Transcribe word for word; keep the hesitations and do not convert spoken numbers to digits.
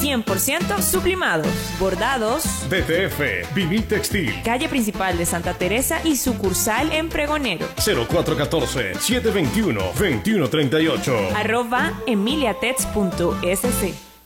cien por ciento sublimados, bordados. D T F, Vivil Textil. Calle principal de Santa Teresa y sucursal en Pregonero. cero cuatro uno cuatro, siete dos uno, dos uno tres ocho. Arroba emiliatets punto s c.